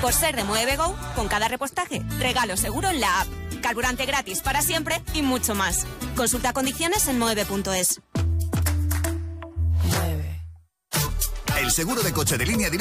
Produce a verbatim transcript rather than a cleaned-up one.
Por ser de Muevego, con cada repostaje, regalo seguro en la app. Carburante gratis para siempre y mucho más. Consulta condiciones en moeve punto es. El seguro de coche de Línea Directa